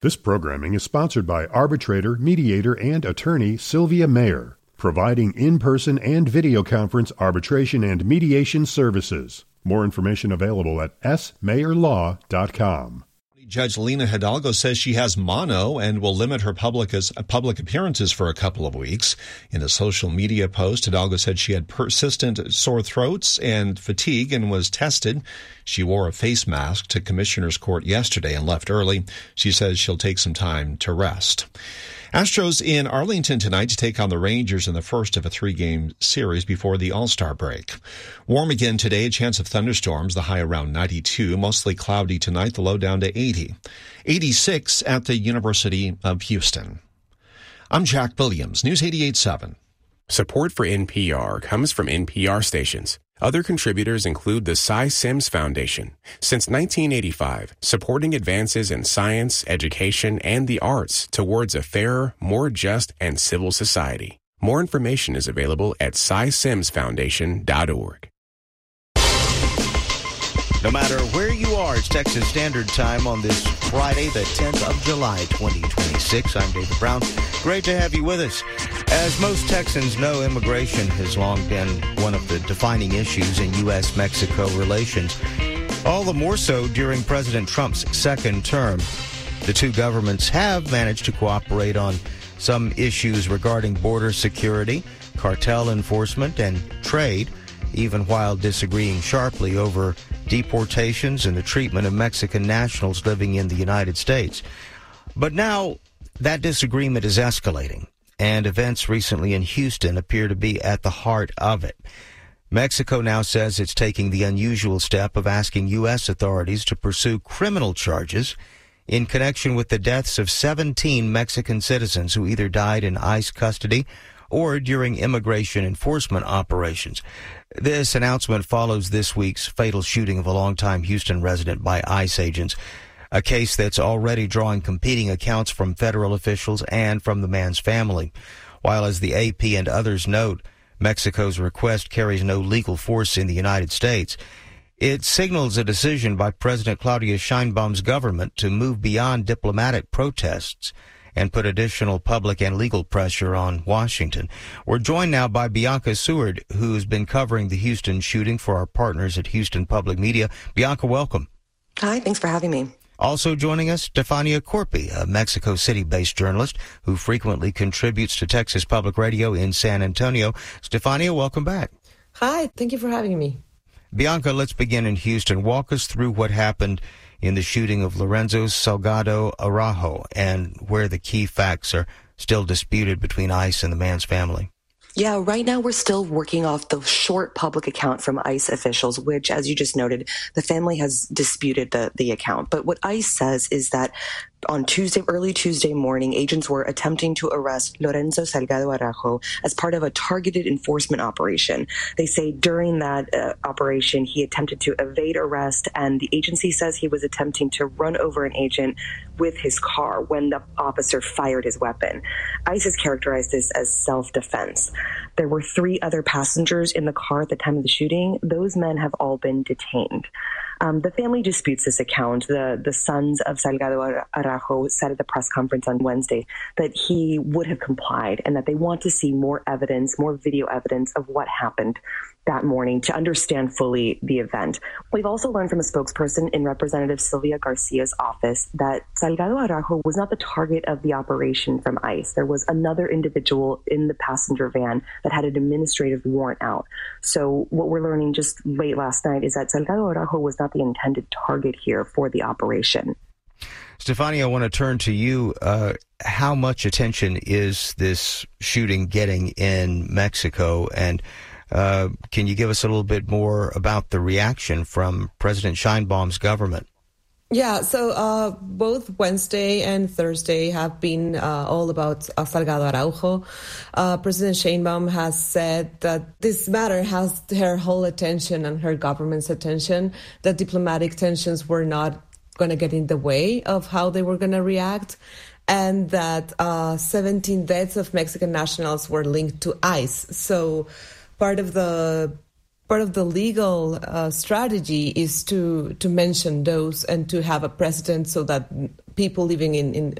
This programming is sponsored by arbitrator, mediator, and attorney Sylvia Mayer, providing in-person and video conference arbitration and mediation services. More information available at smayerlaw.com. Judge Lina Hidalgo says she has mono and will limit her public appearances for a couple of weeks. In a social media post, Hidalgo said she had persistent sore throats and fatigue and was tested. She wore a face mask to Commissioner's Court yesterday and left early. She says she'll take some time to rest. Astros in Arlington tonight to take on the Rangers in the first of a 3-game series before the All-Star break. Warm again today, a chance of thunderstorms, the high around 92. Mostly cloudy tonight, the low down to 80. 86 at the University of Houston. I'm Jack Williams, News 88.7. Support for NPR comes from NPR stations. Other contributors include the Cy Sims Foundation. Since 1985, supporting advances in science, education, and the arts towards a fairer, more just, and civil society. More information is available at cysimsfoundation.org. No matter where you are, it's Texas Standard Time on this Friday, the 10th of July, 2026. I'm David Brown. Great to have you with us. As most Texans know, immigration has long been one of the defining issues in U.S.-Mexico relations, all the more so during President Trump's second term. The two governments have managed to cooperate on some issues regarding border security, cartel enforcement, and trade, even while disagreeing sharply over deportations and the treatment of Mexican nationals living in the United States. But now that disagreement is escalating, and events recently in Houston appear to be at the heart of it. Mexico now says it's taking the unusual step of asking U.S. authorities to pursue criminal charges in connection with the deaths of 17 Mexican citizens who either died in ICE custody or during immigration enforcement operations. This announcement follows this week's fatal shooting of a longtime Houston resident by ICE agents, a case that's already drawing competing accounts from federal officials and from the man's family. While, as the AP and others note, Mexico's request carries no legal force in the United States, it signals a decision by President Claudia Sheinbaum's government to move beyond diplomatic protests and put additional public and legal pressure on Washington. We're joined now by Bianca Seward, who's been covering the Houston shooting for our partners at Houston Public Media. Bianca, welcome. Hi, thanks for having me. Also joining us, Stefania Corpi, a Mexico City-based journalist who frequently contributes to Texas Public Radio in San Antonio. Stefania, welcome back. Hi, thank you for having me. Bianca, let's begin in Houston. Walk us through what happened in the shooting of Lorenzo Salgado Araujo and where the key facts are still disputed between ICE and the man's family. Yeah, right now we're still working off the short public account from ICE officials, which, as you just noted, the family has disputed the account. But what ICE says is that on early Tuesday morning, agents were attempting to arrest Lorenzo Salgado Araujo as part of a targeted enforcement operation. They say during that operation, he attempted to evade arrest, and the agency says he was attempting to run over an agent with his car when the officer fired his weapon. ICE has characterized this as self-defense. There were 3 other passengers in the car at the time of the shooting. Those men have all been detained. The family disputes this account. The sons of Salgado Araujo said at the press conference on Wednesday that he would have complied and that they want to see more evidence, more video evidence of what happened that morning to understand fully the event. We've also learned from a spokesperson in Representative Sylvia Garcia's office that Salgado Araujo was not the target of the operation from ICE. There was another individual in the passenger van that had an administrative warrant out. So what we're learning just late last night is that Salgado Araujo was not the intended target here for the operation. Stefania, I want to turn to you. How much attention is this shooting getting in Mexico? And can you give us a little bit more about the reaction from President Sheinbaum's government? Yeah, so both Wednesday and Thursday have been all about Salgado Araujo. President Sheinbaum has said that this matter has her whole attention and her government's attention, that diplomatic tensions were not going to get in the way of how they were going to react, and that 17 deaths of Mexican nationals were linked to ICE. So part of the part of the legal strategy is to mention those and to have a precedent so that people living in